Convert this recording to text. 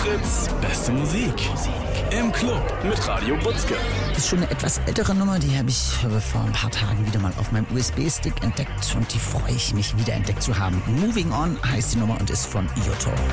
Fritz, beste Musik. Im Club mit Radio Butzke. Das ist schon eine etwas ältere Nummer, die habe ich vor ein paar Tagen wieder mal auf meinem USB-Stick entdeckt und die freue ich mich, wieder entdeckt zu haben. Moving On heißt die Nummer und ist von Iotto.